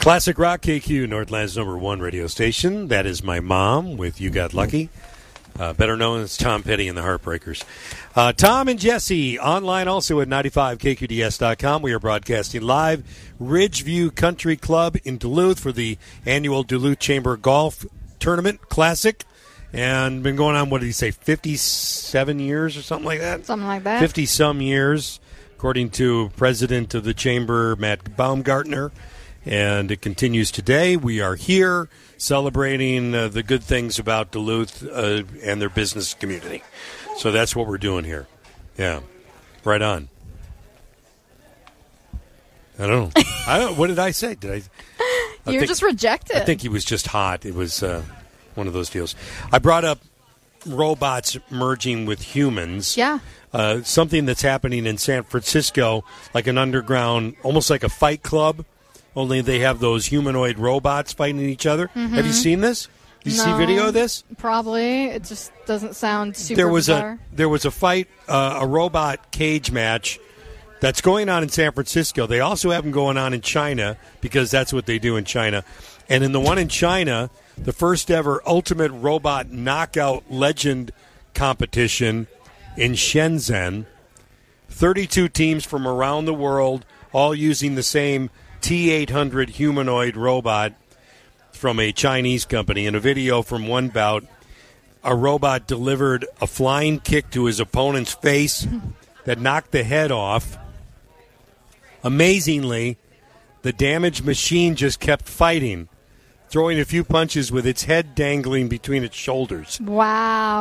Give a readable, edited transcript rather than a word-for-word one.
Classic Rock KQ, Northland's #1 radio station. That is my mom with You Got Lucky. Better known as Tom Petty and the Heartbreakers. Tom and Jesse, online also at 95KQDS.com. We are broadcasting live. Ridgeview Country Club in Duluth for the annual Duluth Chamber Golf Tournament Classic. And been going on, what did he say, 57 years or something like that? Something like that. 50-some years, according to President of the Chamber, Matt Baumgartner. And it continues today. We are here celebrating the good things about Duluth and their business community. So that's what we're doing here. Yeah. Right on. I don't know. What did I say? You're just rejected. I think he was just hot. It was one of those deals. I brought up robots merging with humans. Yeah. Something that's happening in San Francisco, like an underground, almost like a fight club. Only they have those humanoid robots fighting each other. Mm-hmm. Have you seen this? Did you see video of this? Probably. It just doesn't sound super bizarre. bizarre. There was a fight, a robot cage match that's going on in San Francisco. They also have them going on in China because that's what they do in China. And in the one in China, the first ever Ultimate Robot Knockout Legend competition in Shenzhen, 32 teams from around the world, all using the same T-800 humanoid robot from a Chinese company. In a video from one bout, a robot delivered a flying kick to his opponent's face that knocked the head off. Amazingly, the damaged machine just kept fighting, throwing a few punches with its head dangling between its shoulders. Wow.